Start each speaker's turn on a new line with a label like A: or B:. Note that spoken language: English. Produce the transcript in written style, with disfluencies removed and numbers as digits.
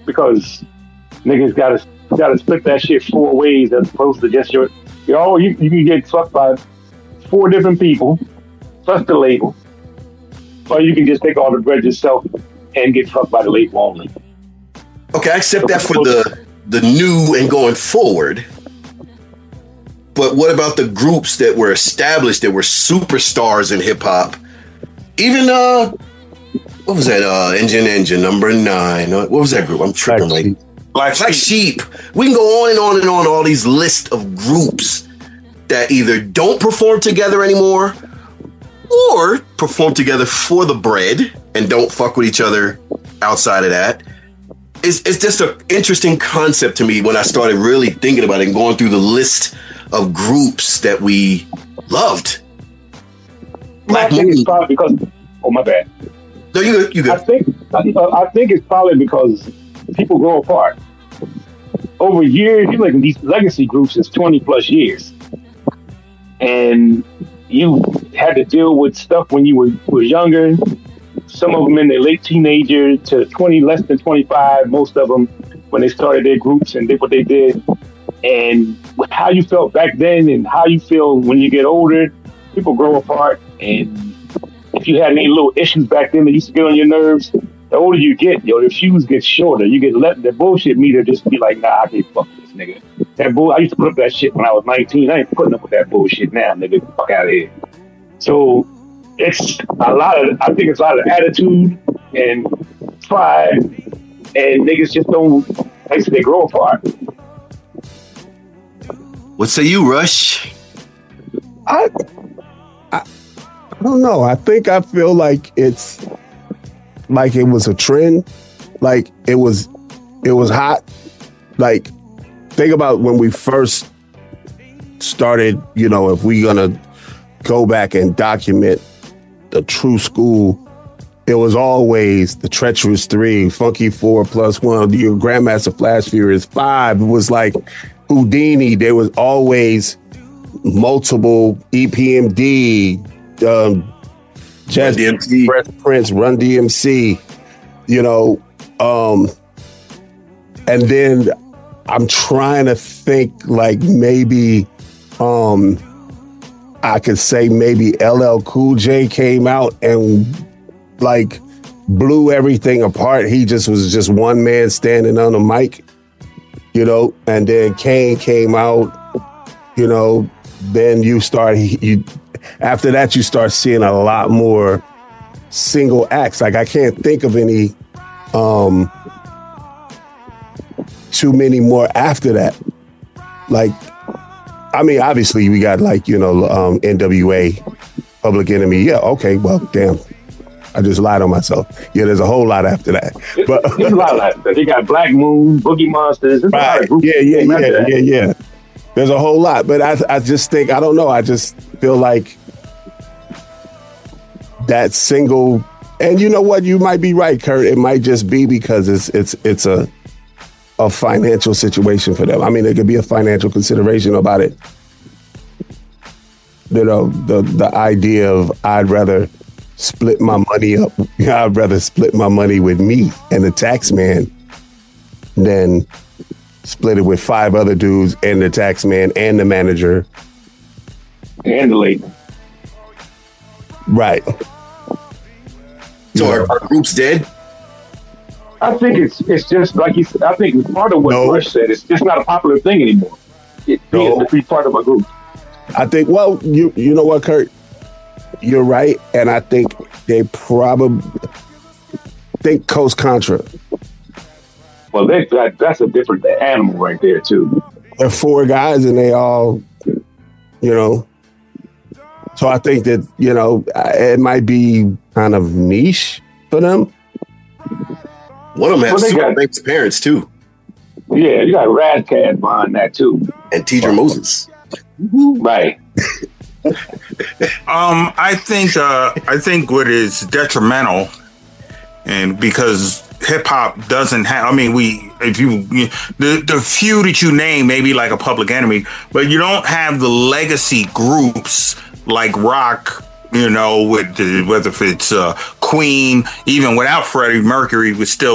A: because niggas gotta split that shit 4 ways as opposed to just you can get fucked by 4 different people plus the label, or you can just take all the bread yourself and get fucked by the label only.
B: Okay, I accept that for the new and going forward. But what about the groups that were established, that were superstars in hip hop? Even what was that? Engine number 9. What was that group? I'm tripping. Black Sheep. We can go on and on and on. All these lists of groups that either don't perform together anymore, or perform together for the bread and don't fuck with each other outside of that. It's just an interesting concept to me when I started really thinking about it and going through the list of groups that we loved.
A: I think it's probably because. Oh, my bad.
B: No, you good.
A: I think it's probably because people grow apart over years. You look at these legacy groups, it's 20 plus years, and you had to deal with stuff when you were younger. Some of them in their late teenager to 20, less than 25. Most of them when they started their groups and did what they did, and how you felt back then and how you feel when you get older. People grow apart, and if you had any little issues back then that used to get on your nerves, the older you get, the fuse gets shorter. You get the bullshit meter just be like, nah, I can't fuck with this nigga. I used to put up that shit when I was 19. I ain't putting up with that bullshit now, nigga. Fuck out of here. So it's I think it's a lot of attitude and pride, and niggas just don't, like I said, they grow apart.
B: What say you, Rush?
C: I don't know. I feel like it's like it was a trend. Like it was hot. Like think about when we first started, if we gonna go back and document the true school, it was always the Treacherous 3, Funky 4+1, your Grandmaster Flash Furious 5. It was like Houdini. There was always multiple EPMD, Jazz DMC, Prince, Run DMC, and then I'm trying to think like maybe I could say maybe LL Cool J came out and like blew everything apart. He was just one man standing on the mic, and then Kane came out, then after that, you start seeing a lot more single acts. Like I can't think of any too many more after that. Like, I mean, obviously we got like, NWA, Public Enemy. Yeah, okay, well, damn. I just lied on myself. Yeah, there's a whole lot after that. But
A: there's a lot after that. They got Black Moon, Boogie Monsters.
C: Right. Yeah. There's a whole lot, but I just think, I don't know. I just feel like that single, and you know what? You might be right, Kurt. It might just be because it's a financial situation for them. I mean, there could be a financial consideration about it. The idea of I'd rather split my money up. I'd rather split my money with me and the tax man than split it with 5 other dudes and the tax man and the manager.
A: And the label.
C: Right.
B: So our group's dead?
A: I think it's just like you said. I think it's part of what Rush said. It's just not a popular thing anymore. It's to be part of a group.
C: I think, well, you know what, Kurt? You're right. And I think they probably think Coast Contra.
A: Well, that's a different animal right there, too.
C: They're 4 guys and they all, so I think that, it might be kind of niche for them.
B: One of them has super famous parents, too.
A: Yeah, you got Razzcast behind that, too.
B: And Teedra Moses.
A: Right.
D: I think what is detrimental, and because hip hop doesn't have, the few that you name, maybe like a Public Enemy, but you don't have the legacy groups like rock, with whether if it's Queen, even without Freddie Mercury, would still